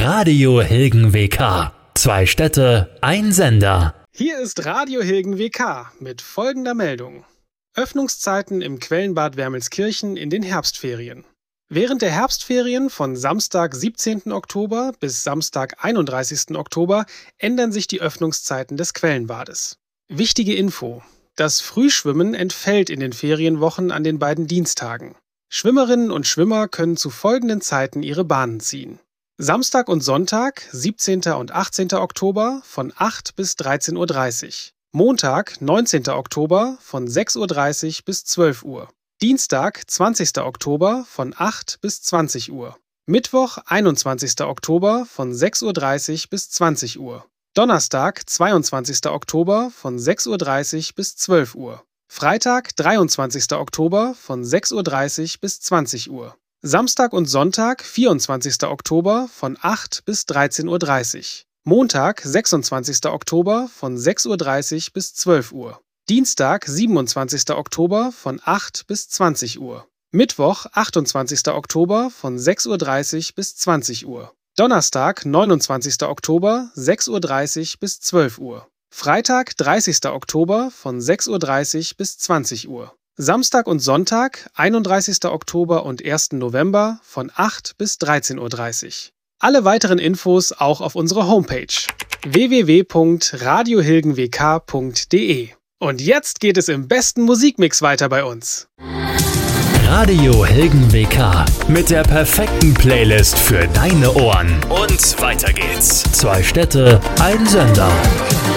Radio Hilgen WK. 2 Städte, ein Sender. Hier ist Radio Hilgen WK mit folgender Meldung. Öffnungszeiten im Quellenbad Wermelskirchen in den Herbstferien. Während der Herbstferien von Samstag, 17. Oktober bis Samstag, 31. Oktober ändern sich die Öffnungszeiten des Quellenbades. Wichtige Info: Das Frühschwimmen entfällt in den Ferienwochen an den beiden Dienstagen. Schwimmerinnen und Schwimmer können zu folgenden Zeiten ihre Bahnen ziehen. Samstag und Sonntag, 17. und 18. Oktober von 8 bis 13:30 Uhr. Montag, 19. Oktober von 6:30 Uhr bis 12 Uhr. Dienstag, 20. Oktober von 8 bis 20 Uhr. Mittwoch, 21. Oktober von 6:30 Uhr bis 20 Uhr. Donnerstag, 22. Oktober von 6:30 Uhr bis 12 Uhr. Freitag, 23. Oktober von 6:30 Uhr bis 20 Uhr. Samstag und Sonntag, 24. Oktober von 8 bis 13:30 Uhr. Montag, 26. Oktober von 6:30 Uhr bis 12 Uhr. Dienstag, 27. Oktober von 8 bis 20 Uhr. Mittwoch, 28. Oktober von 6:30 Uhr bis 20 Uhr. Donnerstag, 29. Oktober, 6:30 Uhr bis 12 Uhr. Freitag, 30. Oktober von 6:30 Uhr bis 20 Uhr. Samstag und Sonntag, 31. Oktober und 1. November von 8 bis 13:30 Uhr. Alle weiteren Infos auch auf unserer Homepage www.radiohilgenwk.de. Und jetzt geht es im besten Musikmix weiter bei uns. Radio Hilgen WK mit der perfekten Playlist für deine Ohren. Und weiter geht's. 2 Städte, ein Sender.